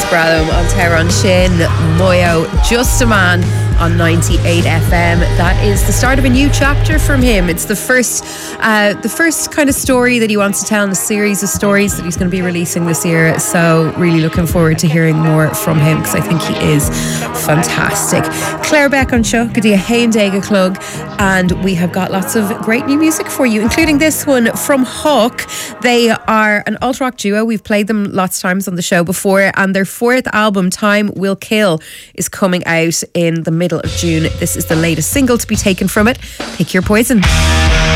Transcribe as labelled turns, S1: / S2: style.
S1: Bralum on Tehran Shin, Moyo, Just a Man on 98 FM. That is the start of a new chapter from him. It's the first kind of story that he wants to tell in a series of stories that he's going to be releasing this year. So really looking forward to hearing more from him because I think he is fantastic. Claire Beck on Show, Gadia Haindega Clug, and we have got lots of great new music for you, including this one from Hawk. They are an alt-rock duo. We've played them lots of times on the show before, and their fourth album, Time Will Kill, is coming out in the middle of June. This is the latest single to be taken from it. Pick your poison.